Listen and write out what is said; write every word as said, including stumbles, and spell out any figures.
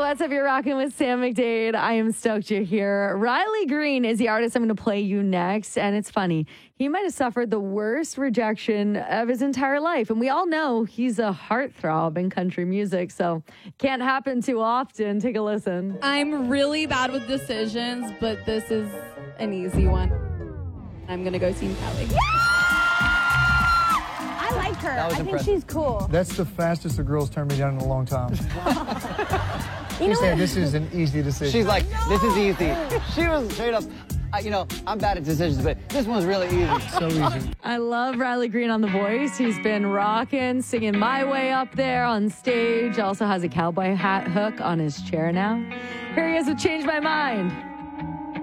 What's up? You're rocking with Sam McDade. I am stoked you're here. Riley Green is the artist I'm going to play you next. And it's funny. He might have suffered the worst rejection of his entire life. And we all know he's a heartthrob in country music. So can't happen too often. Take a listen. I'm really bad with decisions, but this is an easy one. I'm going to go Team Kelly. Yeah! I like her. I impressive. think she's cool. That's the fastest a girl's turned me down in a long time. You know She said what? this is an easy decision. She's like, this is easy. She was straight up, I, you know, I'm bad at decisions, but this one's really easy. so easy. I love Riley Green on The Voice. He's been rocking, singing My Way up there on stage. Also has a cowboy hat hook on his chair now. Here he is with Change My Mind.